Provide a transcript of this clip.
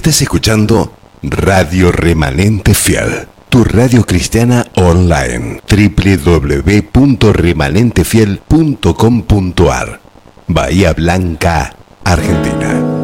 Estás escuchando Radio Remanente Fiel, tu radio cristiana online. www.remanentefiel.com.ar, Bahía Blanca, Argentina.